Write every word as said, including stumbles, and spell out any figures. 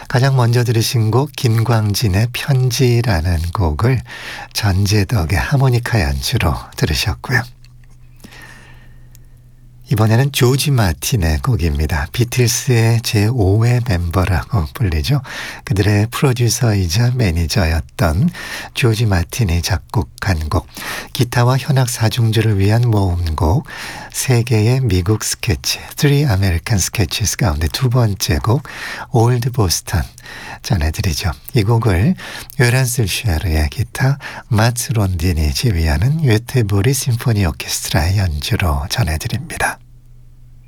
가장 먼저 들으신 곡 김광진의 편지라는 곡을 전재덕의 하모니카 연주로 들으셨고요. 이번에는 조지 마틴의 곡입니다. 비틀스의 제오 회 멤버라고 불리죠. 그들의 프로듀서이자 매니저였던 조지 마틴이 작곡한 곡, 기타와 현악 사중주를 위한 모음곡, 세 개의 미국 스케치, Three American Sketches 가운데 두 번째 곡, 올드 보스턴 전해드리죠. 이 곡을 요란스 슈아르의 기타, 마츠 론딘이 지휘하는 웨테보리 심포니 오케스트라의 연주로 전해드립니다.